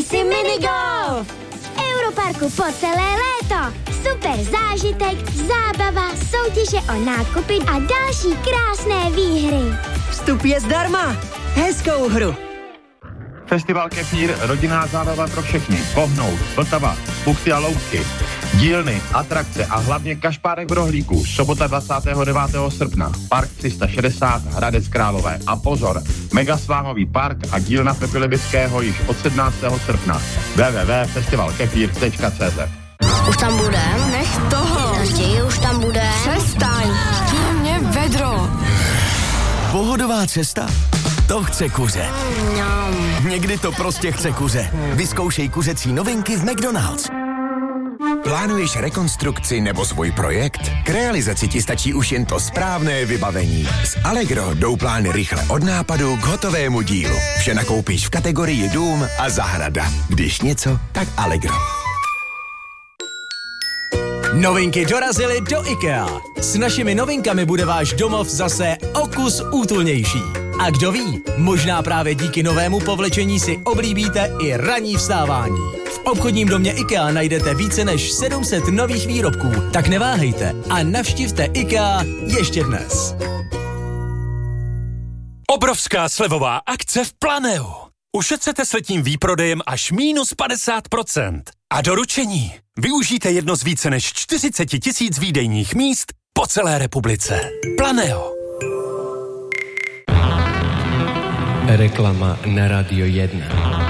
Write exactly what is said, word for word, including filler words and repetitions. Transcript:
si minigolf! V Europarku po celé léto. Super zážitek, zábava, soutěže o nákupy a další krásné výhry. Vstup je zdarma. Hezkou hru. Festival Kefír, rodinná zábava pro všechny. Pohnout, Vltava, Puchty a Loutky, dílny, atrakce a hlavně kašpárek v Rohlíku. Sobota dvacátého devátého srpna. Park tři sta šedesát, Hradec Králové. A pozor, Megasvámový park a dílna Pepy Libického již od sedmnáctého srpna. w w w tečka festival kefír tečka c z. Už tam budem? Nech toho. Raději už tam budem. Přestaň. Mě vedro. Pohodová cesta? To chce kuře. Někdy to prostě chce kuře. Vyzkoušej kuřecí novinky v McDonald's. Plánuješ rekonstrukci nebo svůj projekt? K realizaci ti stačí už jen to správné vybavení. S Allegro jdou plány rychle od nápadu k hotovému dílu. Vše nakoupíš v kategorii dům a zahrada. Když něco, tak Allegro. Novinky dorazily do IKEA. S našimi novinkami bude váš domov zase o kus útulnější. A kdo ví, možná právě díky novému povlečení si oblíbíte i ranní vstávání. V obchodním domě IKEA najdete více než sedm set nových výrobků, tak neváhejte a navštivte IKEA ještě dnes. Obrovská slevová akce v Planeu. Ušetřete s letním výprodejem až mínus padesát procent. A doručení. Využijte jedno z více než čtyřicet tisíc výdejních míst po celé republice. Planeo. Reklama na Radio jedna.